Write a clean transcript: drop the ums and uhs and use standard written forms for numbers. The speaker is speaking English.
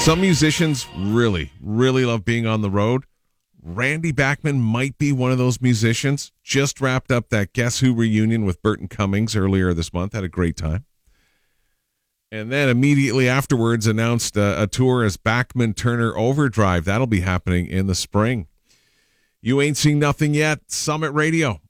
Some musicians really, really love being on the road. Randy Bachman might be one of those musicians. Just wrapped up that Guess Who reunion with Burton Cummings earlier this month. Had a great time. And then immediately afterwards announced a tour as Bachman Turner Overdrive. That'll be happening in the spring. You ain't seen nothing yet. Summit Radio.